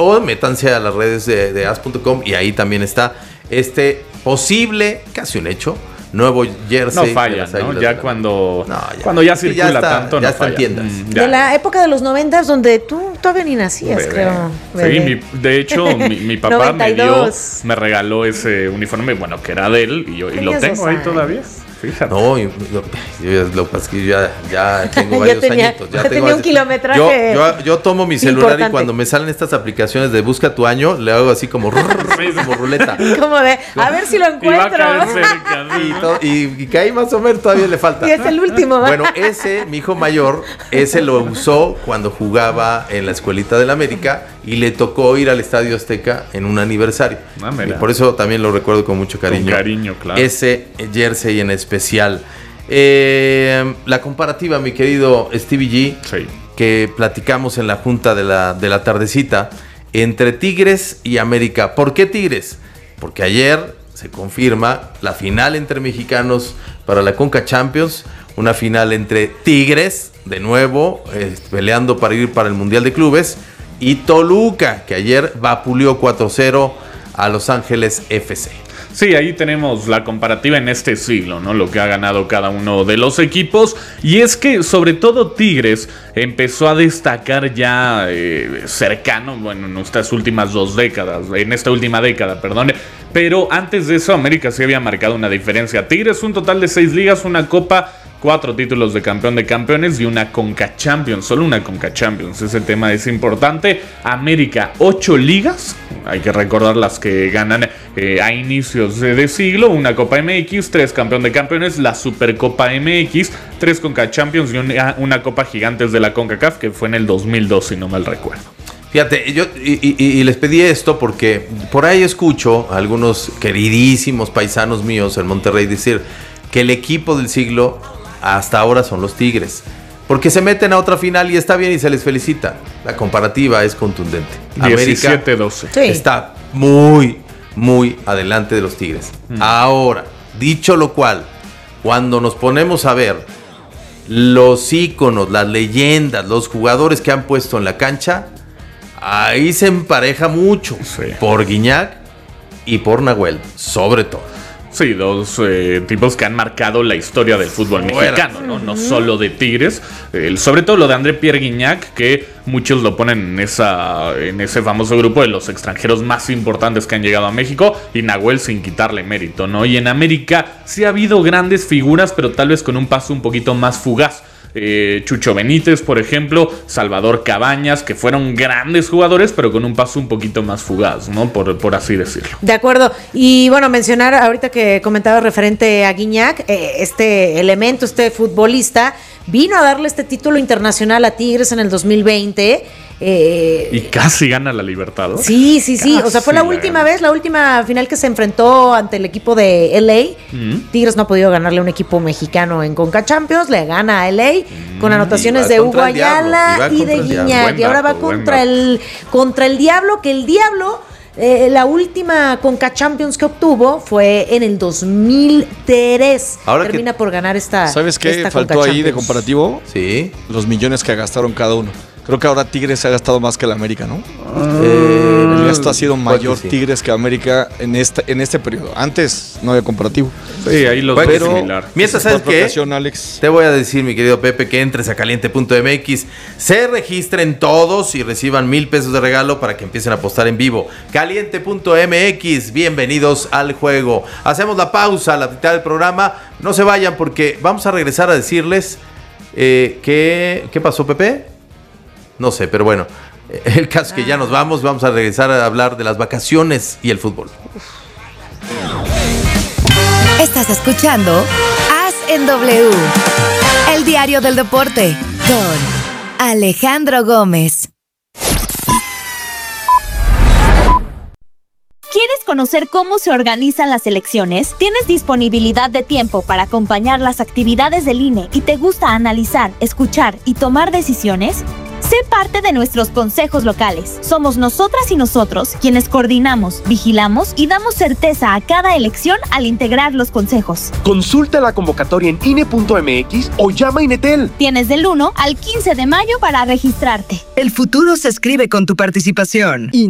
o métanse a las redes de as.com y ahí también está este posible, casi un hecho, nuevo jersey. No falla, ¿no? Ya cuando ya circula ya está, tanto, ya no está falla. en tiendas. De la época de los 90, donde tú todavía ni nacías, creo. Sí, de hecho, mi papá 92. me regaló ese uniforme, bueno, que era de él, y lo tengo ahí todavía. Fíjate. No, yo lo que pasa es que ya tengo varios añitos. Ya tenía un kilometraje. Yo tomo mi celular importante. Y cuando me salen estas aplicaciones de busca tu año, le hago así como ruleta. Como de, a ver si lo encuentro. Y va a caer cerca, y que ahí más o menos todavía le falta. Y es el último. Bueno, mi hijo mayor, lo usó cuando jugaba en la escuelita del América y le tocó ir al Estadio Azteca en un aniversario. Y por eso también lo recuerdo con mucho cariño. Con cariño, claro. Ese jersey en especial. La comparativa, mi querido Stevie G, sí, que platicamos en la junta de la tardecita, entre Tigres y América. ¿Por qué Tigres? Porque ayer se confirma la final entre mexicanos para la Conca Champions, una final entre Tigres, de nuevo, peleando para ir para el Mundial de Clubes, y Toluca, que ayer vapuleó 4-0 a Los Ángeles FC. Sí, ahí tenemos la comparativa en este siglo, ¿no? Lo que ha ganado cada uno de los equipos. Y es que, sobre todo, Tigres empezó a destacar ya cercano, bueno, en estas últimas en esta última década, perdón. Pero antes de eso, América sí había marcado una diferencia. Tigres, un total de 6 ligas, una copa, 4 títulos de campeón de campeones y una Conca Champions, solo una Conca Champions, ese tema es importante. América, 8 ligas, hay que recordar las que ganan a inicios de siglo, una Copa MX, 3 campeón de campeones, la Supercopa MX, 3 Conca Champions y una Copa Gigantes de la CONCACAF que fue en el 2002, si no mal recuerdo. Fíjate, yo y les pedí esto porque por ahí escucho a algunos queridísimos paisanos míos en Monterrey decir que el equipo del siglo hasta ahora son los Tigres, porque se meten a otra final y está bien y se les felicita. La comparativa es contundente. 17-12. Sí. Está muy, muy adelante de los Tigres. Ahora, dicho lo cual, cuando nos ponemos a ver los íconos, las leyendas, los jugadores que han puesto en la cancha, ahí se empareja mucho, sí, por Guiñac y por Nahuel, sobre todo. Sí, dos tipos que han marcado la historia del fútbol mexicano, ¿no? No solo de Tigres. Sobre todo lo de André-Pierre Guignac, que muchos lo ponen en ese famoso grupo de los extranjeros más importantes que han llegado a México, y Nahuel sin quitarle mérito, ¿no? Y en América sí ha habido grandes figuras, pero tal vez con un paso un poquito más fugaz. Chucho Benítez, por ejemplo, Salvador Cabañas, que fueron grandes jugadores, pero con un paso un poquito más fugaz, ¿no? Por así decirlo. De acuerdo. Y bueno, mencionar ahorita que comentaba referente a Guiñac, este elemento, este futbolista, vino a darle este título internacional a Tigres en el 2020. Y casi gana la Libertadores. Sí. O sea, fue la última final que se enfrentó ante el equipo de LA. Tigres no ha podido ganarle a un equipo mexicano en Conca Champions, le gana a LA con anotaciones de Hugo Ayala y de Guiñac. Y ahora va contra el Diablo, que el Diablo, la última Conca Champions que obtuvo fue en el 2003. Ahora termina por ganar esta. ¿Sabes qué faltó ahí de comparativo? Sí. Los millones que gastaron cada uno. Creo que ahora Tigres se ha gastado más que el América, ¿no? El gasto ha sido mayor Tigres que América en este periodo. Antes no había comparativo. Sí, ahí los veo similar. Mientras, ¿sabes qué? Te voy a decir, mi querido Pepe, que entres a caliente.mx, se registren todos y reciban $1,000 de regalo para que empiecen a apostar en vivo. Caliente.mx, bienvenidos al juego. Hacemos la pausa a la mitad del programa. No se vayan porque vamos a regresar a decirles ¿qué pasó, Pepe? No sé, pero bueno, el caso es que ya nos vamos a regresar a hablar de las vacaciones y el fútbol. Estás escuchando As en W, el diario del deporte, con Alejandro Gómez. ¿Quieres conocer cómo se organizan las elecciones? ¿Tienes disponibilidad de tiempo para acompañar las actividades del INE y te gusta analizar, escuchar y tomar decisiones? Sé parte de nuestros consejos locales. Somos nosotras y nosotros quienes coordinamos, vigilamos y damos certeza a cada elección al integrar los consejos. Consulta la convocatoria en INE.mx o llama a Inetel. Tienes del 1 al 15 de mayo para registrarte. El futuro se escribe con tu participación.